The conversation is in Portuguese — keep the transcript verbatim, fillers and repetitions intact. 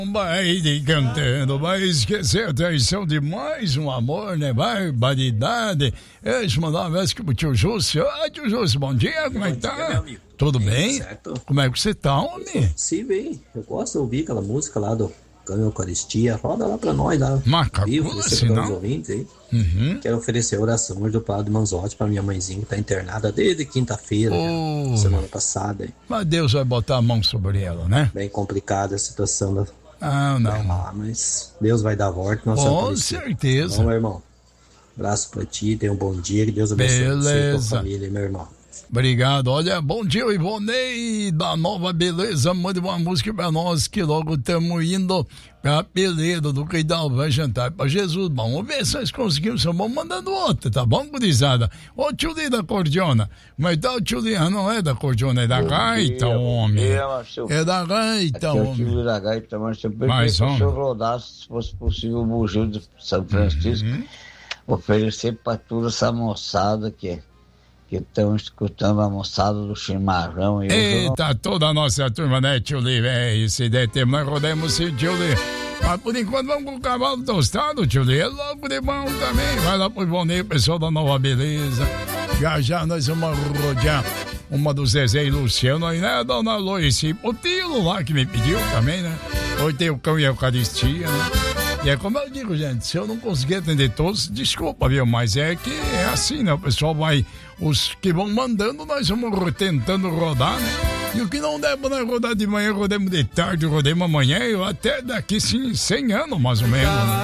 Vai cantando, vai esquecer a traição de mais um amor, né? Barbaridade. Deixa eu mandar uma vez que o tio Júcio. Ah, tio Júcio, bom dia, como é que tá? Tudo bem? Certo. Como é que você tá, homem? Sim, bem. Eu gosto de ouvir aquela música lá do Câmbio Eucaristia. Roda lá pra nós, lá. Macaco, vivo, assim, não? Os ouvintes aí. Uhum. Quero oferecer oração hoje do Padre Manzotti pra minha mãezinha que tá internada desde quinta-feira, Oh. né? Semana passada. Aí. Mas Deus vai botar a mão sobre ela, né? Bem complicada a situação da. Ah, não. Ah, mas Deus vai dar a volta. Nossa Com Eucaristia. certeza. Bom, meu irmão. Abraço pra ti, tenha um bom dia, que Deus abençoe você e a tua família, meu irmão. Obrigado. Olha, bom dia, Ivonei da Nova Beleza. Mande uma música pra nós que logo estamos indo pra Peleira do Queidal. Vai jantar pra Jesus. Bom, vamos ver se nós conseguimos. Vamos mandando outra, tá bom, gurizada? Ô, tio Li da Cordiona. Mas tá o tio Li, não é da Cordiona, é da gaita, homem. É da gaita, homem. É o tio da gaita, mas eu Mas, que o senhor rodasse, se fosse possível, o bugio de São Francisco. Uhum. Oferecer pra toda essa moçada que que estão escutando a moçada do chimarrão. E Eita, não... toda a nossa turma, né, tio Li? É, esse der tempo, nós rodamos sim, tio Li. Mas por enquanto vamos com o cavalo tostado, tio Li. É logo de bom também. Vai lá pro Ivonei, pessoal da Nova Beleza. Já já nós vamos rodear uma do Zezé e Luciano aí, né, dona Loice? O Tilo lá que me pediu também, né? Hoje tem o Cão e a Eucaristia, né? E é como eu digo, gente, se eu não conseguir atender todos, desculpa, viu? Mas é que é assim, né? O pessoal vai, os que vão mandando, nós vamos tentando rodar, né? E o que não der para rodar de manhã, rodemos de tarde, rodemos amanhã, e até daqui sim, cem anos mais ou menos, né?